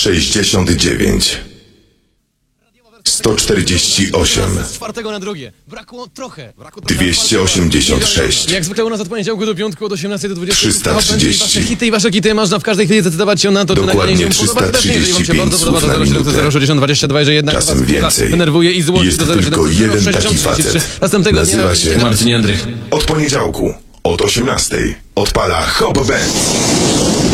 69 148 Z czwartego na drugie. Brakło trochę. 286 Jak zwykle u nas od poniedziałku do piątku od 18 do 20. 330. Wasze hity i wasze kity można w każdej chwili zdecydować się na to, czy Dokładnie nagranie się podoba. Jeżeli wam się 335 bardzo podoba, słów to na minutę. 06022, że jednak Czasem was więcej. denerwuje i złości Jest do tylko jeden 070 taki facet. Następnego Nazywa dnia się Marcin Jędrych. Od poniedziałku od 18 odpala Hop Band.